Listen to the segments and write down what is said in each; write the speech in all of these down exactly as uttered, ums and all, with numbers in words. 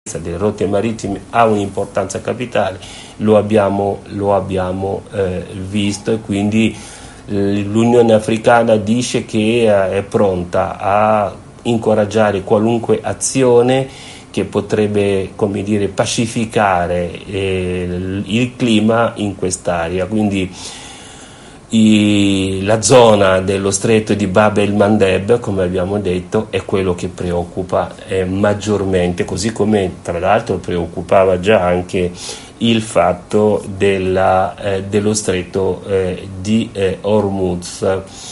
delle rotte marittime ha un'importanza capitale, lo abbiamo, lo abbiamo eh, visto, e quindi l'Unione Africana dice che è pronta a incoraggiare qualunque azione che potrebbe, come dire, pacificare eh, il clima in quest'area. Quindi i, la zona dello stretto di Bab el-Mandeb, come abbiamo detto, è quello che preoccupa eh, maggiormente, così come tra l'altro preoccupava già anche il fatto della, eh, dello stretto eh, di eh, Hormuz.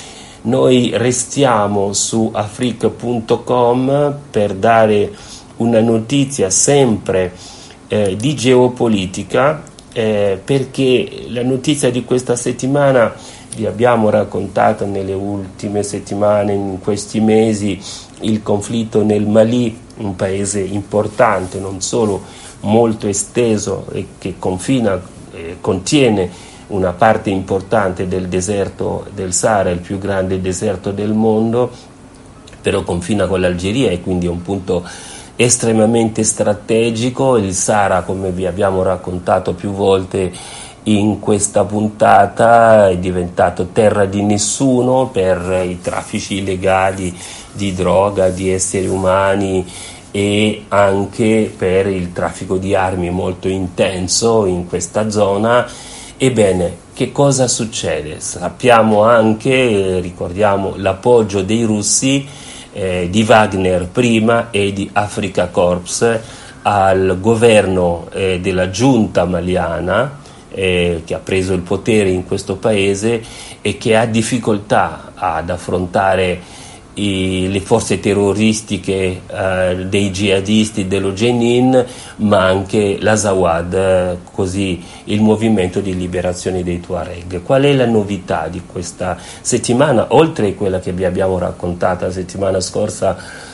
Noi restiamo su africa punto com per dare una notizia sempre eh, di geopolitica, eh, perché la notizia di questa settimana vi abbiamo raccontato nelle ultime settimane, in questi mesi, il conflitto nel Mali, un paese importante, non solo molto esteso e che confina, eh, contiene una parte importante del deserto del Sahara, il più grande deserto del mondo, però confina con l'Algeria e quindi è un punto estremamente strategico. Il Sahara, come vi abbiamo raccontato più volte in questa puntata, è diventato terra di nessuno per i traffici illegali di droga, di esseri umani, e anche per il traffico di armi molto intenso in questa zona. Ebbene, che cosa succede? Sappiamo anche, ricordiamo, l'appoggio dei russi, eh, di Wagner prima e di Africa Corps al governo eh, della giunta maliana, eh, che ha preso il potere in questo paese e che ha difficoltà ad affrontare I, le forze terroristiche eh, dei jihadisti dello Jenin, ma anche l'Azawad, eh, così il movimento di liberazione dei Tuareg. Qual è la novità di questa settimana? Oltre a quella che vi abbiamo raccontato la settimana scorsa,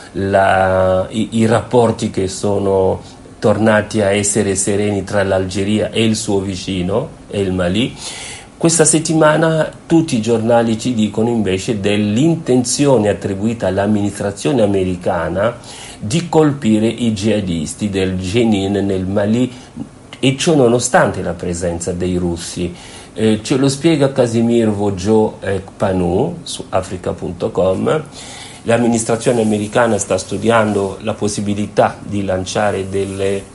la, i, i rapporti che sono tornati a essere sereni tra l'Algeria e il suo vicino, e il Mali. Questa settimana tutti i giornali ci dicono invece dell'intenzione attribuita all'amministrazione americana di colpire i jihadisti del Jenin nel Mali, e ciò nonostante la presenza dei russi. Eh, ce lo spiega Casimir Vojo-Ekpanu su africa punto com. L'amministrazione americana sta studiando la possibilità di lanciare delle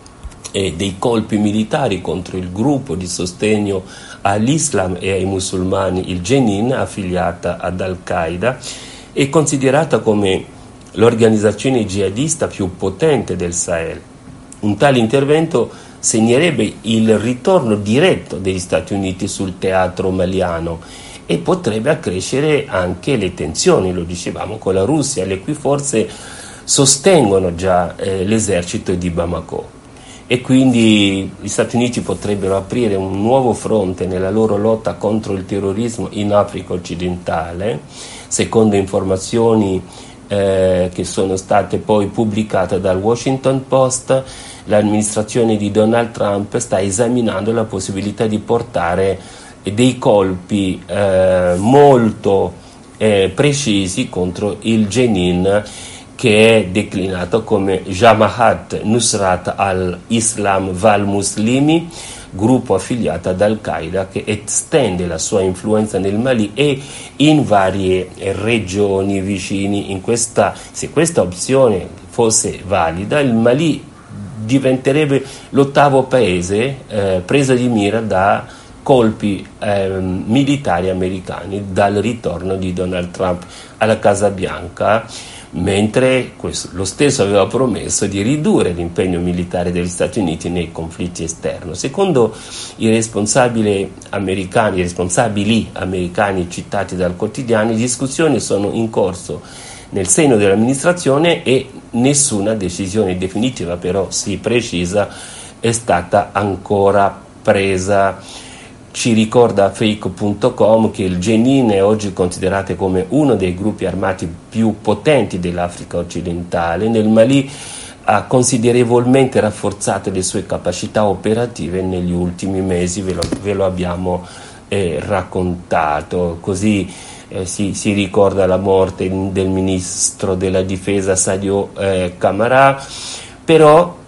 e dei colpi militari contro il gruppo di sostegno all'Islam e ai musulmani, il Jenin, affiliata ad Al-Qaeda, è considerata come l'organizzazione jihadista più potente del Sahel. Un tale intervento segnerebbe il ritorno diretto degli Stati Uniti sul teatro maliano e potrebbe accrescere anche le tensioni, lo dicevamo, con la Russia, le cui forze sostengono già eh, l'esercito di Bamako. E quindi gli Stati Uniti potrebbero aprire un nuovo fronte nella loro lotta contro il terrorismo in Africa occidentale, secondo informazioni eh, che sono state poi pubblicate dal Washington Post. L'amministrazione di Donald Trump sta esaminando la possibilità di portare dei colpi eh, molto eh, precisi contro il Jenin, che è declinato come Jamaat Nusrat al-Islam wal-Muslimi, gruppo affiliato ad Al-Qaeda che estende la sua influenza nel Mali e in varie regioni vicini. In questa, se questa opzione fosse valida, il Mali diventerebbe l'ottavo paese eh, preso di mira da colpi eh, militari americani dal ritorno di Donald Trump alla Casa Bianca, mentre questo, lo stesso aveva promesso di ridurre l'impegno militare degli Stati Uniti nei conflitti esterni. Secondo i responsabili americani, i responsabili americani citati dal quotidiano, le discussioni sono in corso nel seno dell'amministrazione e nessuna decisione definitiva, però si precisa, è stata ancora presa. Ci ricorda fake punto com che il Jenin è oggi considerato come uno dei gruppi armati più potenti dell'Africa occidentale. Nel Mali ha considerevolmente rafforzato le sue capacità operative negli ultimi mesi, ve lo, ve lo abbiamo eh, raccontato. Così eh, si, si ricorda la morte del ministro della difesa Sadio eh, Camara, però